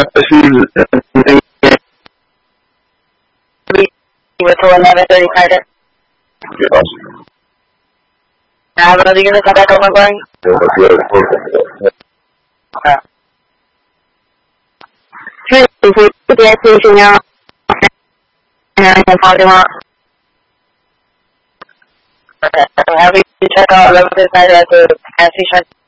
to 11:35. Now, are you going to come back on my line? The gas station now. And I can call them out. Have you checked out 11:35 at the gas station?